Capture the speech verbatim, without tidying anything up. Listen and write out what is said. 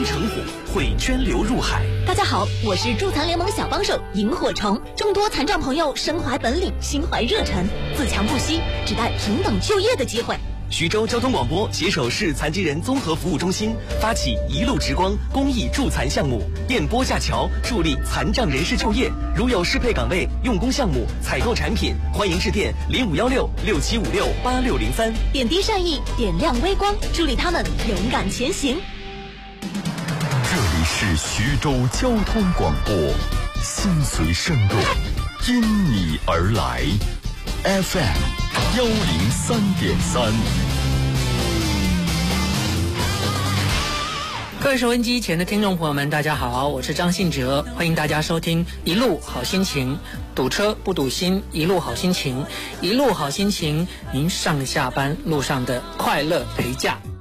成虎，会涓流入海。 大家好，我是助残联盟小帮手萤火虫。众多残障朋友身怀本领，心怀热忱，自强不息，只待平等就业的机会。 徐州交通广播携手市残疾人综合服务中心，发起一路直光公益助残项目，电波架桥，助力残障人士就业。如有适配岗位、用工项目、采购产品，欢迎致电零五幺六六七五六八六零三。 点滴善意，点亮微光，助力他们勇敢前行。 这里是徐州交通广播，心随声动，因你而来。F M 幺零三点三。 各位收音机前的听众朋友们，大家好，我是张信哲，欢迎大家收听一路好心情，堵车不堵心，一路好心情，一路好心情，您上下班路上的快乐陪驾。